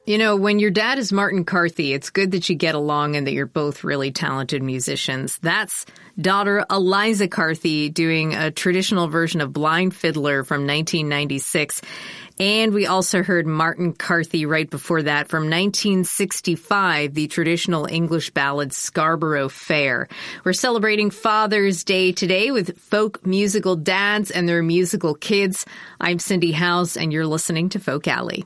You know, when your dad is Martin Carthy, it's good that you get along and that you're both really talented musicians. That's daughter Eliza Carthy doing a traditional version of Blind Fiddler from 1996. And we also heard Martin Carthy right before that from 1965, the traditional English ballad Scarborough Fair. We're celebrating Father's Day today with folk musical dads and their musical kids. I'm Cindy House, and you're listening to Folk Alley.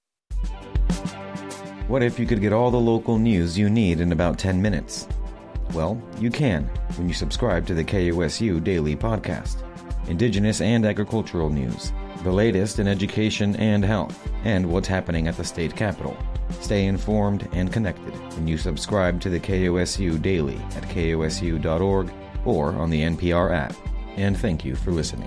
What if you could get all the local news you need in about 10 minutes? Well, you can when you subscribe to the KOSU Daily Podcast. Indigenous and agricultural news, the latest in education and health, and what's happening at the state capitol. Stay informed and connected when you subscribe to the KOSU Daily at kosu.org or on the NPR app. And thank you for listening.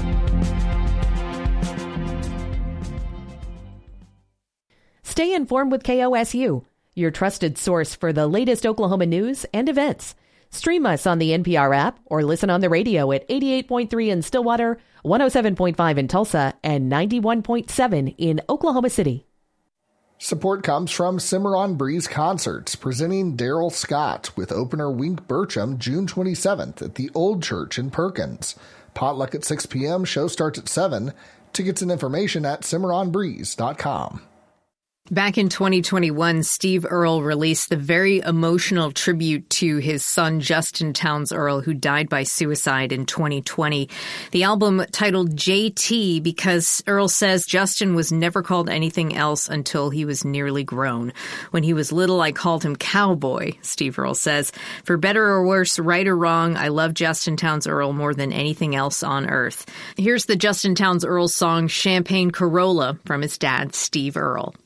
Stay informed with KOSU, your trusted source for the latest Oklahoma news and events. Stream us on the NPR app or listen on the radio at 88.3 in Stillwater, 107.5 in Tulsa, and 91.7 in Oklahoma City. Support comes from Cimarron Breeze Concerts, presenting Daryl Scott with opener Wink Burcham June 27th at the Old Church in Perkins. Potluck at 6 p.m., show starts at 7. Tickets and information at cimarronbreeze.com. Back in 2021, Steve Earle released the very emotional tribute to his son, Justin Townes Earle, who died by suicide in 2020. The album titled JT because Earle says Justin was never called anything else until he was nearly grown. When he was little, I called him Cowboy, Steve Earle says. For better or worse, right or wrong, I love Justin Townes Earle more than anything else on earth. Here's the Justin Townes Earle song Champagne Corolla from his dad, Steve Earle.